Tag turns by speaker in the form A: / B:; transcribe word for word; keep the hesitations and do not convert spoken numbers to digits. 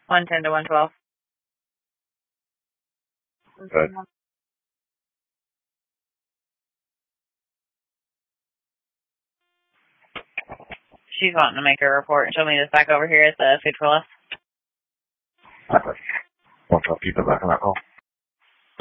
A: one ten to one twelve.
B: Okay.
A: She's wanting to make a report. She'll meet us back over here at the food for less.
B: Okay. Want to keep it back on that call?